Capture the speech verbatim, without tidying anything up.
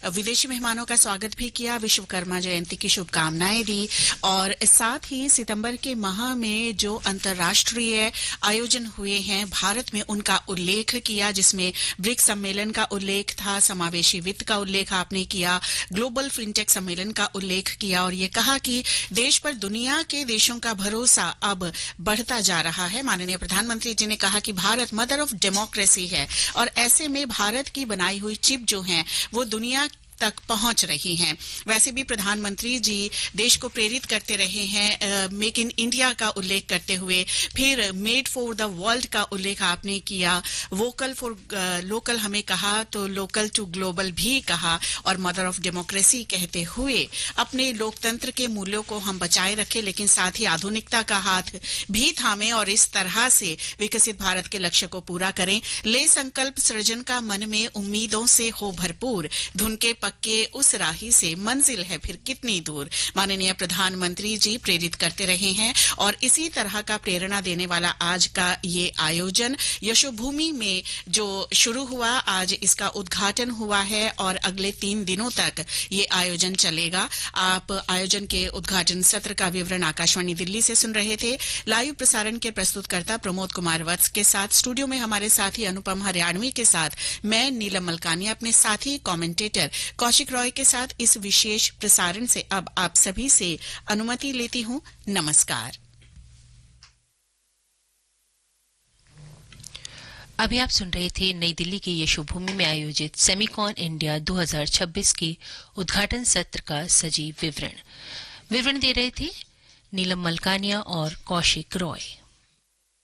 विदेशी मेहमानों का स्वागत भी किया, विश्वकर्मा जयंती की शुभकामनाएं दी और साथ ही सितंबर के माह में जो अंतर्राष्ट्रीय आयोजन हुए हैं भारत में उनका उल्लेख किया, जिसमें ब्रिक्स सम्मेलन का उल्लेख था, समावेशी वित्त का उल्लेख आपने किया, ग्लोबल फिनटेक सम्मेलन का उल्लेख किया और ये कहा कि देश पर दुनिया के देशों का भरोसा अब बढ़ता जा रहा है। माननीय प्रधानमंत्री जी ने कहा कि भारत मदर ऑफ डेमोक्रेसी है और ऐसे में भारत की बनाई हुई चिप जो हैं वो दुनिया तक पहुंच रही हैं। वैसे भी प्रधानमंत्री जी देश को प्रेरित करते रहे हैं, मेक इन इंडिया का उल्लेख करते हुए, फिर मेड फॉर द वर्ल्ड का उल्लेख आपने किया, वोकल फॉर लोकल हमें कहा तो लोकल टू ग्लोबल भी कहा और मदर ऑफ डेमोक्रेसी कहते हुए अपने लोकतंत्र के मूल्यों को हम बचाए रखें लेकिन साथ ही आधुनिकता का हाथ भी थामे और इस तरह से विकसित भारत के लक्ष्य को पूरा करें। ले संकल्प सृजन का मन में उम्मीदों से हो भरपूर, धुन के के उस राही से मंजिल है फिर कितनी दूर। माननीय प्रधानमंत्री जी प्रेरित करते रहे हैं और इसी तरह का प्रेरणा देने वाला आज का ये आयोजन यशोभूमि में जो शुरू हुआ, आज इसका उद्घाटन हुआ है और अगले तीन दिनों तक ये आयोजन चलेगा। आप आयोजन के उद्घाटन सत्र का विवरण आकाशवाणी दिल्ली से सुन रहे थे। लाइव प्रसारण के प्रस्तुतकर्ता प्रमोद कुमार वत्स के साथ स्टूडियो में हमारे साथी अनुपम हरियाणवी के साथ मैं नीलम मलकानी अपने साथी कमेंटेटर कौशिक रॉय के साथ इस विशेष प्रसारण से अब आप सभी से अनुमति लेती हूं। नमस्कार। अभी आप सुन रहे थे नई दिल्ली के यशोभूमि में आयोजित सेमिकॉन इंडिया दो हज़ार छब्बीस की उद्घाटन सत्र का सजीव विवरण विवरण दे रहे थे नीलम मलकानिया और कौशिक रॉय।